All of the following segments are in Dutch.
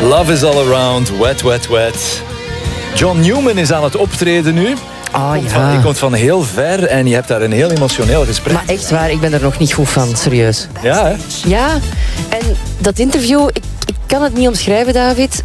Love is all around, wet, wet, wet. John Newman is aan het optreden nu. Je komt van heel ver en je hebt daar een heel emotioneel gesprek. Maar echt waar, ik ben er nog niet goed van, serieus. Ja, hè? Ja, en dat interview, ik kan het niet omschrijven, David.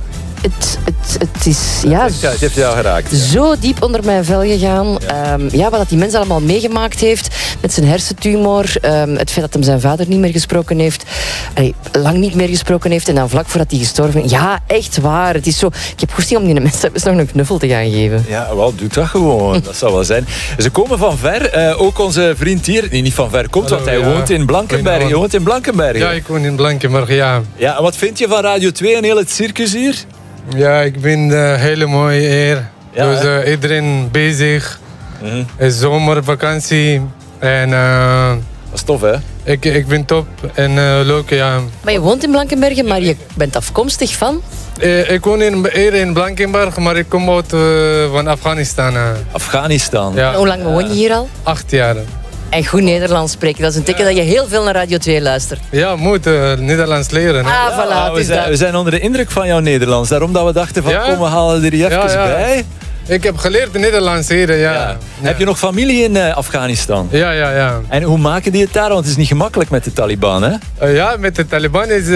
Het is het heeft jou geraakt. Zo diep onder mijn vel gegaan. Wat dat die mens allemaal meegemaakt heeft met zijn hersentumor. Het feit dat hem zijn vader niet meer gesproken heeft. Lang niet meer gesproken heeft. En dan vlak voordat hij gestorven is. Ja, echt waar. Het is zo. Ik heb goesting om die mensen nog een knuffel te gaan geven. Ja, wel, doe dat gewoon. Dat zou wel zijn. Ze komen van ver. Ook onze vriend hier, die niet van ver komt, want hij woont in Blankenberg. Je woont in Blankenberg. Ja, ik woon in Blankenberg, ja. Ja, en wat vind je van Radio 2 en heel het circus hier? Ja, ik vind het hele mooi hier. Ja, dus iedereen bezig. Het is zomervakantie. En dat is tof, hè? Ik vind het top en leuk, ja. Maar je woont in Blankenbergen, maar je bent afkomstig van? Ik woon hier in Blankenberg, maar ik kom uit van Afghanistan. Afghanistan? Ja. Hoe lang woon je hier al? 8 jaar. En goed Nederlands spreken, dat is een teken dat je heel veel naar Radio 2 luistert. Ja, moet Nederlands leren. Hè? Voilà, we zijn onder de indruk van jouw Nederlands. Daarom dat we dachten van, kom, we halen er hier even bij. Ik heb geleerd Nederlands hier, ja. Heb je nog familie in Afghanistan? Ja. En hoe maken die het daar? Want het is niet gemakkelijk met de Taliban, hè? Ja, met de Taliban is...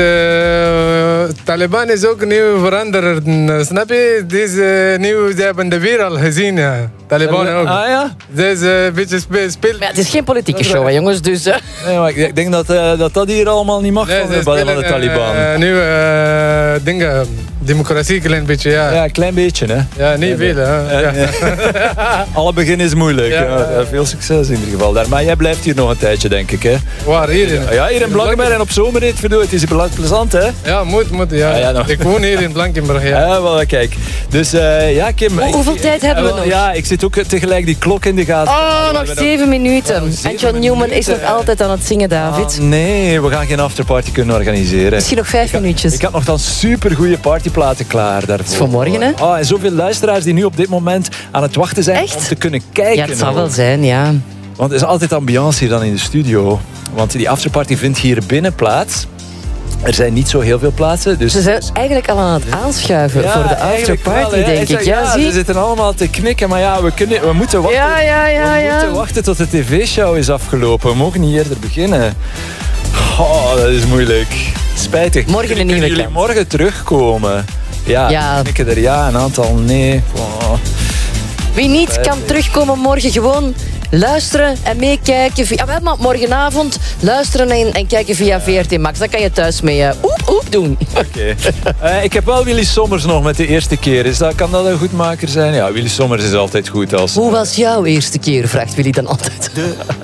Taliban is ook nieuw veranderd. Snap je? Deze nieuw, ze hebben de wereld gezien, ja. Taliban ook. Ah ja? Dus een beetje speelt... Maar het is geen politieke show, hè, jongens, dus... Nee, maar ik denk dat hier allemaal niet mag van de Taliban. Nieuwe dingen... Democratie, een klein beetje, ja. Ja, een klein beetje, hè. Ja, niet veel, hè. Ja. Alle begin is moeilijk. Ja. Veel succes in ieder geval daar. Maar jij blijft hier nog een tijdje, denk ik, hè. Waar, hier? Ja, hier in Blankenberg en op zomerrit, verdoe. Het is plezant, hè. Ja, moet, ja. Ik woon hier in Blankenberg, ja. Ja, wel, kijk. Dus, ja, Kim... Hoeveel tijd hebben we nog? Ja, ik zit ook tegelijk die klok in de gaten. Nog 7 minuten. En John Newman is nog altijd aan het zingen, David. Nee, we gaan geen afterparty kunnen organiseren. Misschien nog 5 minuutjes. Ik had nog dan supergoeie partyplaten klaar daarvoor. Dat is voor morgen, hè? En zoveel luisteraars die nu op dit moment aan het wachten zijn om te kunnen kijken. Ja, het zal wel zijn, ja. Want er is altijd ambiance hier dan in de studio. Want die afterparty vindt hier binnen plaats. Er zijn niet zo heel veel plaatsen. Dus ze zijn eigenlijk al aan het aanschuiven voor de afterparty, wel, denk ik. Ja, zie? Ze zitten allemaal te knikken, maar ja, we moeten wachten. We moeten wachten tot de tv-show is afgelopen. We mogen niet eerder beginnen. Oh, dat is moeilijk. Spijtig. Morgen een nieuwe Kunnen jullie morgen terugkomen? Ja. Knikken er ja, een aantal nee. Oh. Wie niet kan terugkomen morgen, gewoon luisteren en meekijken. Maar morgenavond luisteren en kijken via VRT Max. Dan kan je thuis mee oep doen. Oké. Ik heb wel Willy Sommers nog met de eerste keer. Kan dat een goedmaker zijn? Ja, Willy Sommers is altijd goed als... Hoe was jouw eerste keer, vraagt Willy dan altijd.